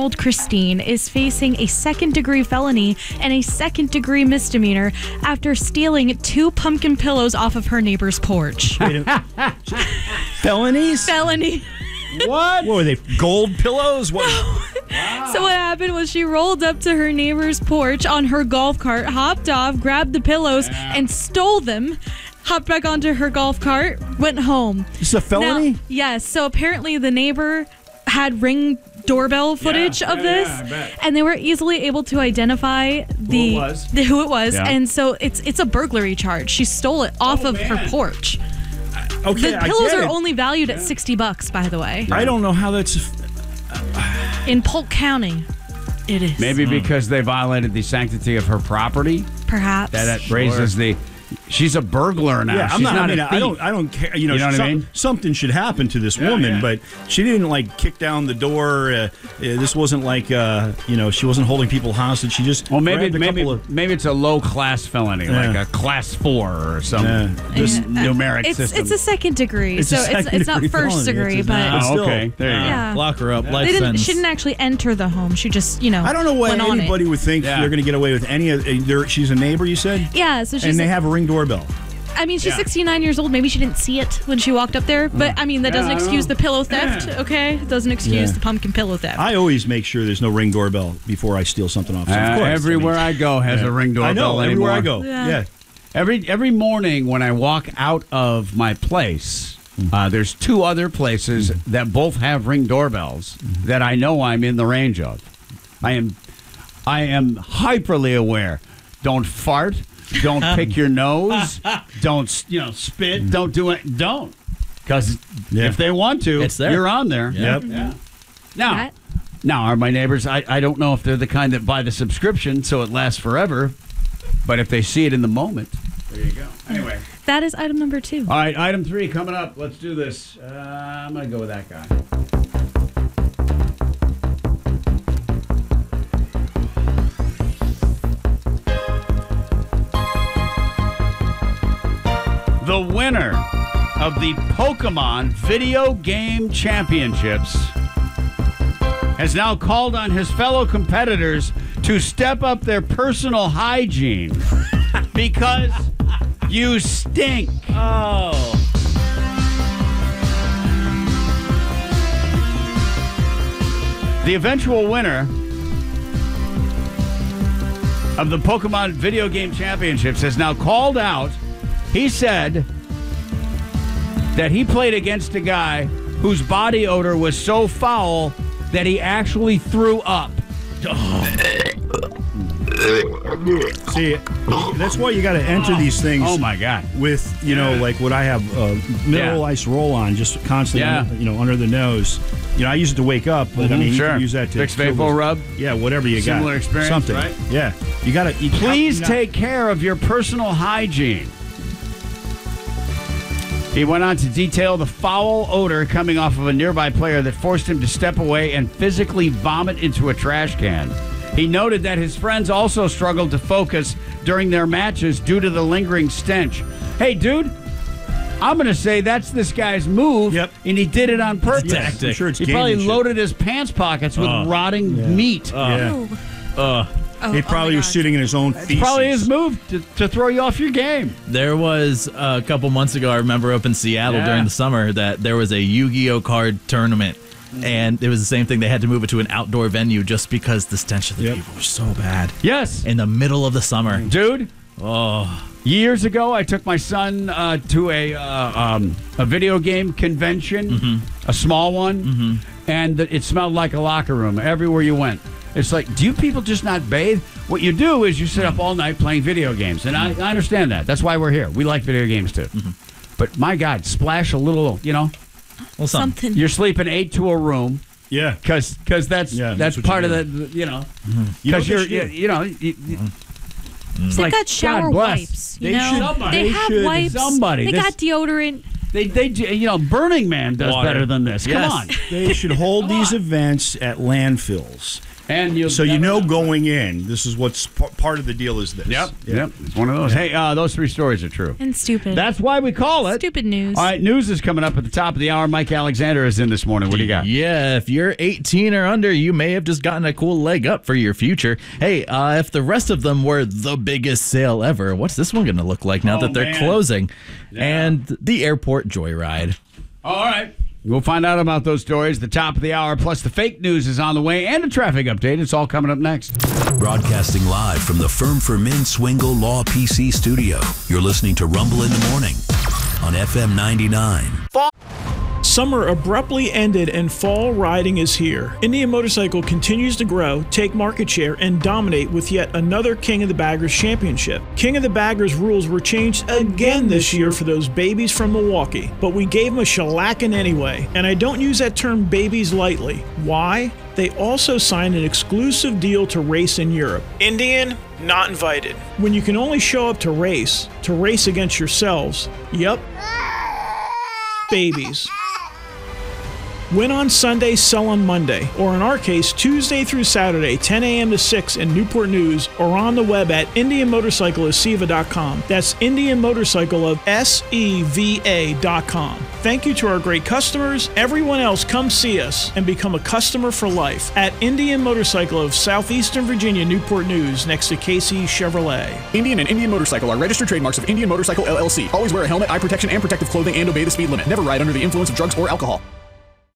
17-year-old Christine is facing a second-degree felony and a second-degree misdemeanor after stealing 2 pumpkin pillows off of her neighbor's porch. Felonies? Felony. What were they? Gold pillows? What? Wow. So what happened was she rolled up to her neighbor's porch on her golf cart, hopped off, grabbed the pillows, and stole them. Hopped back onto her golf cart, went home. This is a felony? Now, yes. So apparently the neighbor had Ring doorbell footage of this, and they were easily able to identify who it was. Yeah. And so it's a burglary charge. She stole it off of her porch. Okay, The pillows are only valued at $60, by the way. I don't know how that's... In Polk County, it is. Maybe because they violated the sanctity of her property. Perhaps. That raises the... She's a burglar now. Yeah, She's not a thief. I don't care. You know what I mean? Something should happen to this woman, but she didn't kick down the door. This wasn't she wasn't holding people hostage. She just maybe it's a low class felony, like a class 4 or some numeric system. It's a second degree, it's not first degree, but okay, there you go. Lock her up. Life sentence. She didn't actually enter the home. She just I don't know why anybody would think they're going to get away with any of. She's a neighbor, you said. Yeah, so she's and they have a Ring doorbell. I mean, she's 69 years old. Maybe she didn't see it when she walked up there. But, I mean, that doesn't excuse the pillow theft, okay? It doesn't excuse the pumpkin pillow theft. I always make sure there's no Ring doorbell before I steal something off. Of course. Everywhere I go has a Ring doorbell I know, anymore. everywhere I go. Yeah. Every morning when I walk out of my place, there's 2 other places that both have Ring doorbells that I know I'm in the range of. I am hyperly aware. Don't fart. Don't pick your nose. Don't spit. Don't do it. Don't. Because if they want to, it's there. You're on there. Yep. Yeah. Now, are my neighbors? I don't know if they're the kind that buy the subscription so it lasts forever. But if they see it in the moment, there you go. Anyway, that is item number 2. All right, item 3 coming up. Let's do this. I'm gonna go with that guy. The winner of the Pokemon Video Game Championships has now called on his fellow competitors to step up their personal hygiene because you stink. Oh. The eventual winner of the Pokemon Video Game Championships has now called out. He said that he played against a guy whose body odor was so foul that he actually threw up. See, that's why you got to enter these things. Oh my God! With like what I have, mineral ice roll-on, just constantly, under the nose. I use it to wake up, but I mean, you can use that to Vicks Vapor Rub. Yeah, whatever you got. Similar experience, something. right? Yeah, you got to. Please take care of your personal hygiene. He went on to detail the foul odor coming off of a nearby player that forced him to step away and physically vomit into a trash can. He noted that his friends also struggled to focus during their matches due to the lingering stench. Hey, dude, I'm going to say that's this guy's move, and he did it on purpose. Tactic. I'm sure it's he probably loaded his pants pockets with rotting meat. He probably was sitting in his own feces. It's probably his move to throw you off your game. There was a couple months ago, I remember up in Seattle during the summer, that there was a Yu-Gi-Oh card tournament. And it was the same thing. They had to move it to an outdoor venue just because the stench of the people was so bad. Yes. In the middle of the summer. Dude. Years ago, I took my son to a video game convention, a small one, and it smelled like a locker room everywhere you went. It's like, do you people just not bathe? What you do is you sit up all night playing video games, and I understand that. That's why we're here. We like video games, too. But, my God, splash a little, Well, something. You're sleeping 8 to a room. Yeah. Because that's part of the, Because They got shower wipes. They have wipes. Somebody. They got deodorant. They Burning Man does Water. better than this. Yes. Come on. They should hold these events at landfills. And So you know going in, this is what's part of the deal is this. Yep. It's one of those. Hey, those 3 stories are true. And stupid. That's why we call it. Stupid news. All right, news is coming up at the top of the hour. Mike Alexander is in this morning. What do you got? Yeah, if you're 18 or under, you may have just gotten a cool leg up for your future. Hey, if the rest of them were the biggest sale ever, what's this one going to look like now that they're closing? Yeah. And the airport joyride. All right. We'll find out about those stories. The top of the hour, plus the fake news is on the way, and a traffic update. It's all coming up next. Broadcasting live from the Firm for Men Swingle Law PC studio. You're listening to Rumble in the Morning on FM 99. Summer abruptly ended and fall riding is here. Indian Motorcycle continues to grow, take market share, and dominate with yet another King of the Baggers championship. King of the Baggers rules were changed again this year for those babies from Milwaukee, but we gave them a shellacking anyway. And I don't use that term babies lightly. Why? They also signed an exclusive deal to race in Europe. Indian, not invited. When you can only show up to race against yourselves, yep, babies. Win on Sunday, sell on Monday, or in our case, Tuesday through Saturday, 10 a.m. to 6 in Newport News, or on the web at IndianMotorcycleOfSeva.com. That's Indian Motorcycle of SEVA.com. Thank you to our great customers. Everyone else, come see us and become a customer for life at Indian Motorcycle of Southeastern Virginia, Newport News, next to Casey Chevrolet. Indian and Indian Motorcycle are registered trademarks of Indian Motorcycle LLC. Always wear a helmet, eye protection, and protective clothing, and obey the speed limit. Never ride under the influence of drugs or alcohol.